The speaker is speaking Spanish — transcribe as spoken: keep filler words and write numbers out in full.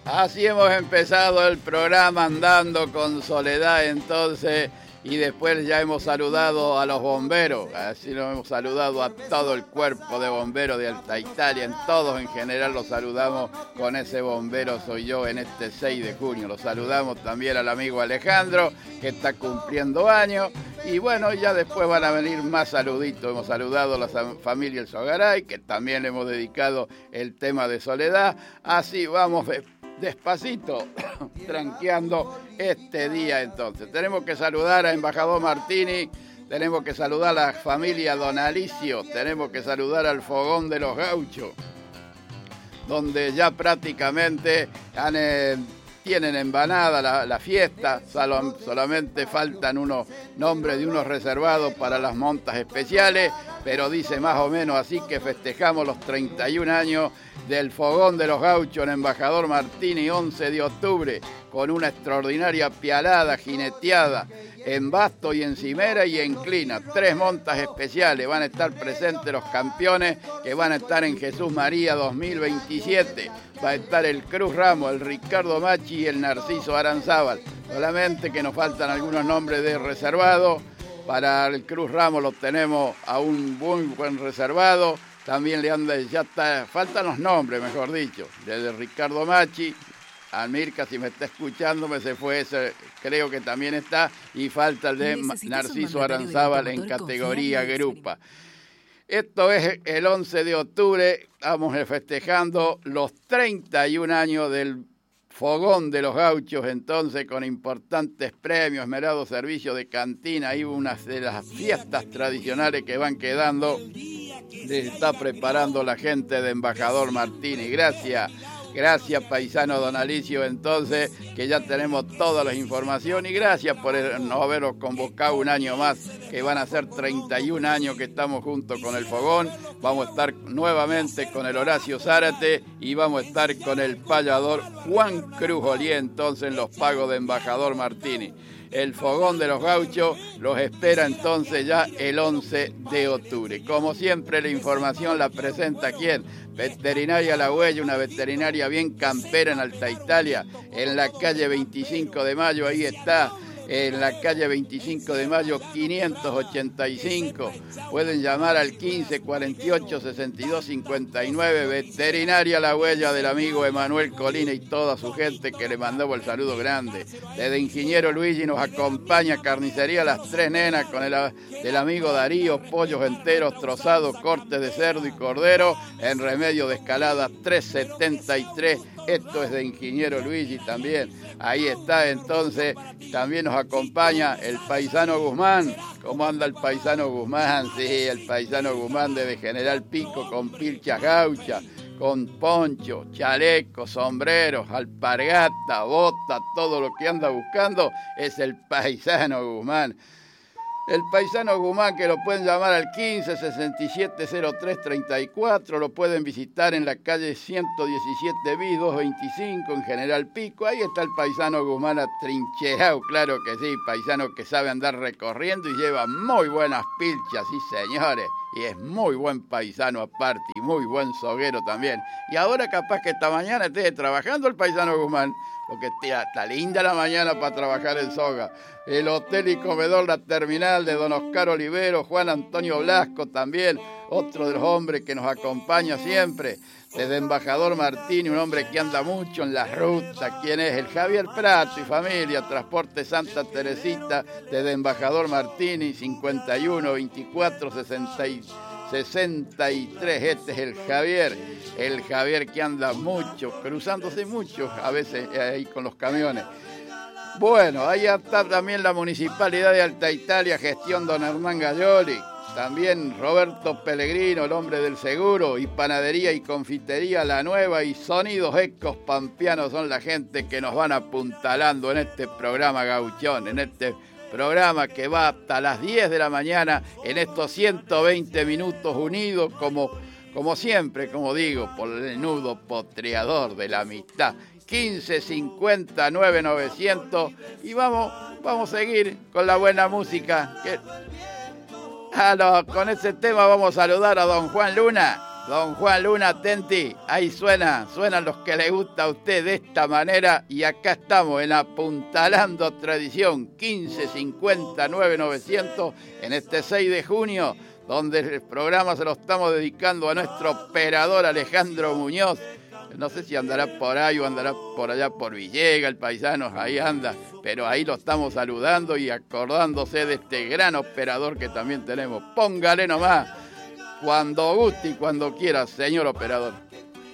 Así hemos empezado el programa andando con Soledad entonces y después ya hemos saludado a los bomberos, así nos hemos saludado a todo el cuerpo de bomberos de Alta Italia, en todos en general los saludamos con ese bombero soy yo en este seis de junio, los saludamos también al amigo Alejandro que está cumpliendo años y bueno, ya después van a venir más saluditos, hemos saludado a la familia El Sogaray que también le hemos dedicado el tema de Soledad, así vamos despacito, tranqueando este día entonces. Tenemos que saludar a Embajador Martini, tenemos que saludar a la familia Don Alicio, tenemos que saludar al Fogón de los Gauchos, donde ya prácticamente han, eh, tienen embanada la, la fiesta, solo, solamente faltan unos nombres de unos reservados para las montas especiales, pero dice más o menos así que festejamos los treinta y un años del Fogón de los Gauchos en Embajador Martini, once de octubre, con una extraordinaria pialada, jineteada, en basto y en cimera y en clina. Tres montas especiales, van a estar presentes los campeones que van a estar en Jesús María dos mil veintisiete. Va a estar el Cruz Ramos, el Ricardo Machi y el Narciso Aranzábal. Solamente que nos faltan algunos nombres de reservado. Para el Cruz Ramos lo tenemos a un muy buen reservado. También le anda, ya está, faltan los nombres, mejor dicho, desde Ricardo Machi, a Mirka, si me está escuchando, me se fue ese, creo que también está, y falta el de Narciso Aranzábal en categoría grupa. Esto es el once de octubre, estamos festejando los treinta y un años del Fogón de los Gauchos, entonces con importantes premios, esmerado servicio de cantina, y una de las fiestas tradicionales que van quedando. Se está preparando la gente de Embajador Martini. Gracias, gracias paisano Don Alicio, entonces, que ya tenemos todas las informaciones y gracias por no habernos convocado un año más, que van a ser treinta y un años que estamos juntos con el Fogón. Vamos a estar nuevamente con el Horacio Zárate y vamos a estar con el payador Juan Cruz Olí, entonces en los pagos de Embajador Martini. El Fogón de los Gauchos los espera entonces ya el once de octubre. Como siempre, la información la presenta ¿quién? Veterinaria La Huella, una veterinaria bien campera en Alta Italia, en la calle veinticinco de mayo, ahí está. En la calle veinticinco de mayo quinientos ochenta y cinco. Pueden llamar al quince cuarenta y ocho sesenta y dos cincuenta y nueve. Veterinaria La Huella del amigo Emanuel Colina y toda su gente que le mandamos el saludo grande. Desde Ingeniero Luigi nos acompaña Carnicería Las Tres Nenas con el del amigo Darío, pollos enteros, trozados, cortes de cerdo y cordero en Remedio de Escalada trescientos setenta y tres. Esto es de Ingeniero Luigi también. Ahí está entonces, también nos acompaña el paisano Guzmán. ¿Cómo anda el paisano Guzmán? Sí, el paisano Guzmán desde General Pico con pilchas gauchas, con poncho, chaleco, sombreros, alpargata, bota, todo lo que anda buscando es el paisano Guzmán. El paisano Guzmán, que lo pueden llamar al quince sesenta y siete cero tres treinta y cuatro, lo pueden visitar en la calle ciento diecisiete bis doscientos veinticinco en General Pico. Ahí está el paisano Guzmán atrincherado, claro que sí, paisano que sabe andar recorriendo y lleva muy buenas pilchas, sí señores, y es muy buen paisano aparte y muy buen soguero también. Y ahora capaz que esta mañana esté trabajando el paisano Guzmán, porque está, está linda la mañana para trabajar en soga. El hotel y comedor La Terminal de Don Oscar Olivero, Juan Antonio Blasco también, otro de los hombres que nos acompaña siempre, desde Embajador Martini, un hombre que anda mucho en las rutas, quien es el Javier Prato y familia, Transporte Santa Teresita, desde Embajador Martini, cincuenta y uno veinticuatro sesenta y sesenta y tres, este es el Javier, el Javier que anda mucho, cruzándose mucho a veces ahí con los camiones. Bueno, ahí está también la Municipalidad de Alta Italia, gestión don Hernán Gayoli, también Roberto Pellegrino, el hombre del seguro, y Panadería y Confitería La Nueva, y Sonidos Ecos Pampeanos son la gente que nos van apuntalando en este programa gauchón, en este programa que va hasta las diez de la mañana, en estos ciento veinte minutos unidos, como, como siempre, como digo, por el nudo potreador de la amistad. quince cincuenta nueve novecientos y vamos, vamos a seguir con la buena música. Que, ah, no, con ese tema vamos a saludar a don Juan Luna, Don Juan Luna, atenti, ahí suena, suenan los que le gusta a usted de esta manera y acá estamos en Apuntalando Tradición, quince cincuenta nueve novecientos, en este seis de junio, donde el programa se lo estamos dedicando a nuestro operador Alejandro Muñoz. No sé si andará por ahí o andará por allá por Villega, el paisano, ahí anda, pero ahí lo estamos saludando y acordándose de este gran operador que también tenemos. Póngale nomás, cuando guste y cuando quiera, señor operador.